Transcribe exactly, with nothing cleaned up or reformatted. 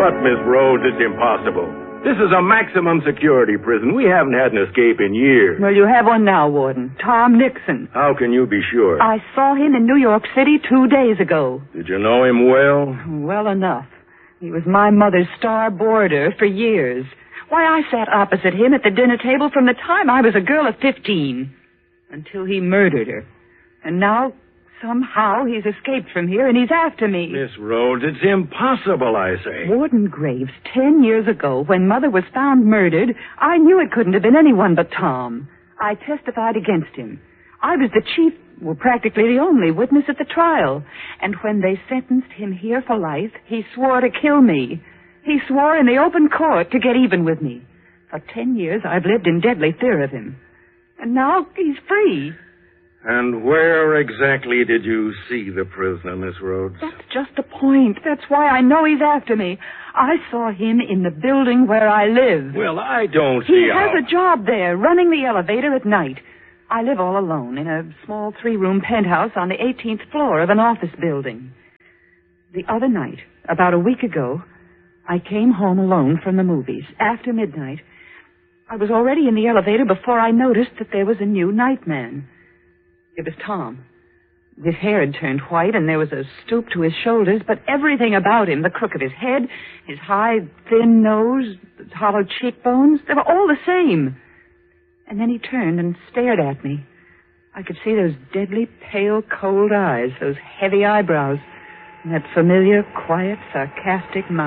But, Miss Rhodes, it's impossible. This is a maximum security prison. We haven't had an escape in years. Well, you have one now, Warden. Tom Nixon. How can you be sure? I saw him in New York City two days ago. Did you know him well? Well enough. He was my mother's star boarder for years. Why, I sat opposite him at the dinner table from the time I was a girl of fifteen. Until he murdered her. And now, somehow, he's escaped from here and he's after me. Miss Rhodes, it's impossible, I say. Warden Graves, ten years ago, when Mother was found murdered, I knew it couldn't have been anyone but Tom. I testified against him. I was the chief, well, practically the only witness at the trial. And when they sentenced him here for life, he swore to kill me. He swore in the open court to get even with me. For ten years, I've lived in deadly fear of him. And now he's free. And where exactly did you see the prisoner, Miss Rhodes? That's just the point. That's why I know he's after me. I saw him in the building where I live. Well, I don't see He how... has a job there, running the elevator at night. I live all alone in a small three-room penthouse on the eighteenth floor of an office building. The other night, about a week ago, I came home alone from the movies. After midnight, I was already in the elevator before I noticed that there was a new nightman. It was Tom. His hair had turned white, and there was a stoop to his shoulders, but everything about him, the crook of his head, his high, thin nose, his hollow cheekbones, they were all the same. And then he turned and stared at me. I could see those deadly, pale, cold eyes, those heavy eyebrows, and that familiar, quiet, sarcastic mouth.